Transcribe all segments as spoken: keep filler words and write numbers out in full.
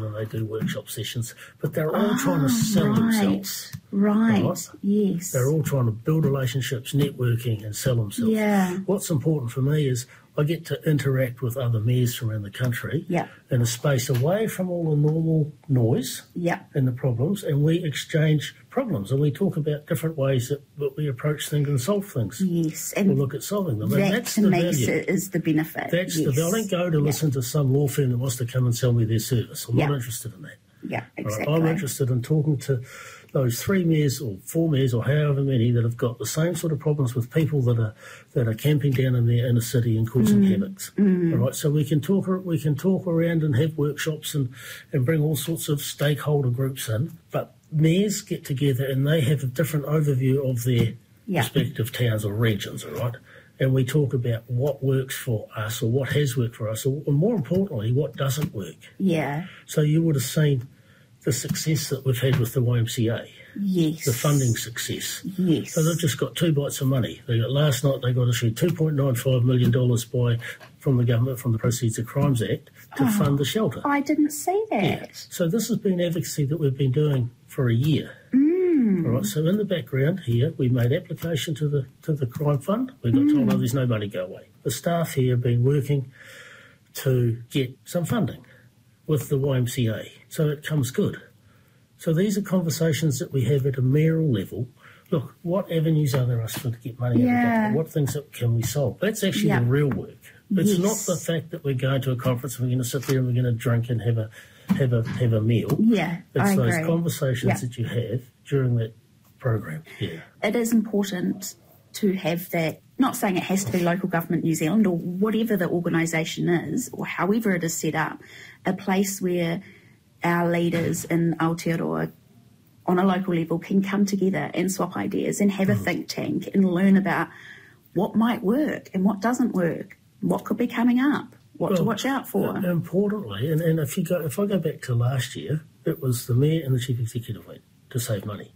town and they do workshop sessions, but they're all oh, trying to sell right, themselves. Right, right, yes. They're all trying to build relationships, networking and sell themselves. Yeah. What's important for me is I get to interact with other mayors from around the country yeah. in a space away from all the normal noise yeah. and the problems, and we exchange problems and we talk about different ways that, that we approach things and solve things. Yes. And we'll look at solving them. That and that's to the me value. is the benefit. That's yes. the value. I don't go to yeah. listen to some law firm that wants to come and sell me their service. I'm yeah. not interested in that. Yeah, exactly. Right? I'm interested in talking to those three mayors or four mayors or however many that have got the same sort of problems with people that are that are camping down in their inner city and causing mm. havoc. Mm. All right, so we can talk we can talk around and have workshops and, and bring all sorts of stakeholder groups in. But mayors get together and they have a different overview of their yeah. respective towns or regions. All right. And we talk about what works for us or what has worked for us, or, or more importantly, what doesn't work. Yeah. So you would have seen the success that we've had with the Y M C A. Yes. The funding success. Yes. So they've just got two bites of money. They got last night they got issued two point nine five million dollars by from the government from the Proceeds of Crimes Act to oh, fund the shelter. I didn't see that. Yeah. So this has been advocacy that we've been doing for a year. Mm. All right. So in the background here, we made application to the to the crime fund. We got mm. told, oh, there's no money, go away. The staff here have been working to get some funding with the Y M C A, so it comes good. So these are conversations that we have at a mayoral level. Look, what avenues are there us for to get money yeah. out of government? What things that can we solve? That's actually yeah. the real work. It's yes. not the fact that we're going to a conference and we're going to sit there and we're going to drink and have a have a have a meal. Yeah, it's I those agree. conversations yeah. that you have during that program. Yeah, it is important to have that. Not saying it has to be local government New Zealand or whatever the organisation is or however it is set up, a place where our leaders in Aotearoa on a local level can come together and swap ideas and have a think tank and learn about what might work and what doesn't work, what could be coming up, what well, to watch out for. Importantly, and, and if you go, if I go back to last year, it was the mayor and the chief executive went to save money.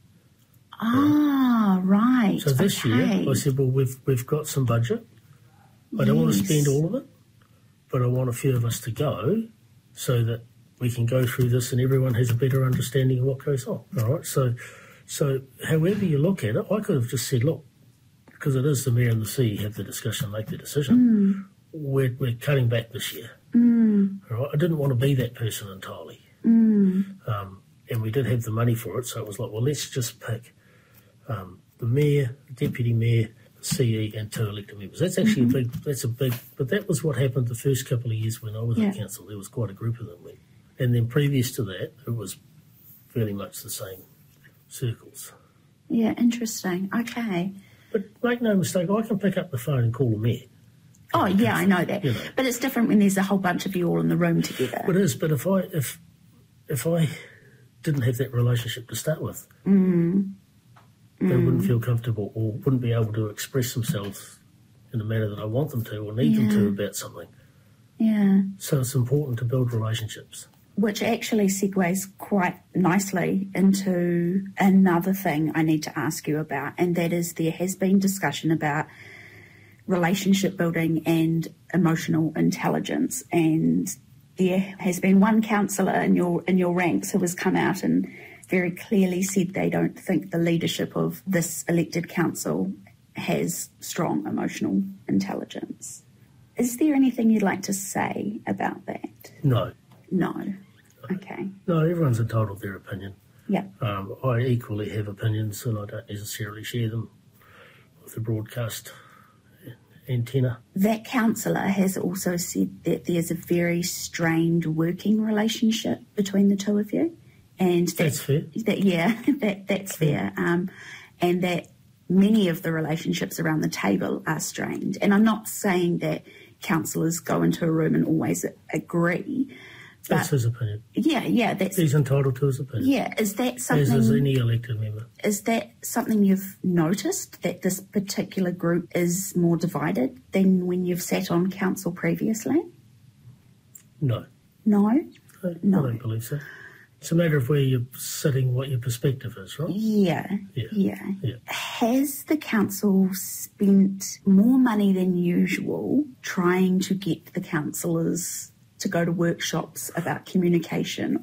Ah, right. right. So this okay. year I said, well, we've we've got some budget. I yes. don't want to spend all of it, but I want a few of us to go so that we can go through this and everyone has a better understanding of what goes on. All right. So, so however you look at it, I could have just said, look, because it is the mayor and the C E have the discussion, make the decision. Mm. We're we're cutting back this year. Mm. All right. I didn't want to be that person entirely. Mm. Um, and we did have the money for it, so it was like, well, let's just pick um, the mayor, the deputy mayor, C E and two elected members. That's actually mm-hmm. a big, that's a big, but that was what happened the first couple of years when I was yeah. at council. There was quite a group of them went. And then previous to that, it was fairly much the same circles. Yeah, interesting. Okay. But make no mistake, I can pick up the phone and call the mayor. Oh, yeah, I know that. You know. But it's different when there's a whole bunch of you all in the room together. It is, but if I, if, if I didn't have that relationship to start with, mm. they mm. wouldn't feel comfortable or wouldn't be able to express themselves in the manner that I want them to or need yeah. them to about something. Yeah. So it's important to build relationships. Which actually segues quite nicely into another thing I need to ask you about, and that is there has been discussion about relationship building and emotional intelligence, and there has been one councillor in your in your ranks who has come out and very clearly said they don't think the leadership of this elected council has strong emotional intelligence. Is there anything you'd like to say about that? No. No. Okay. No, everyone's entitled to their opinion. Yeah. Um, I equally have opinions and I don't necessarily share them with the broadcast antenna. That councillor has also said that there's a very strained working relationship between the two of you. And that, that's fair. That, yeah, that, that's fair. Um, and that many of the relationships around the table are strained. And I'm not saying that councillors go into a room and always agree. But that's his opinion. Yeah, yeah. That's, he's entitled to his opinion. Yeah, is that something... As is any elected member. Is that something you've noticed, that this particular group is more divided than when you've sat on council previously? No. No? I, no. I don't believe so. It's a matter of where you're sitting, what your perspective is, right? Yeah, yeah, yeah. yeah. Has the council spent more money than usual trying to get the councillors to go to workshops about communication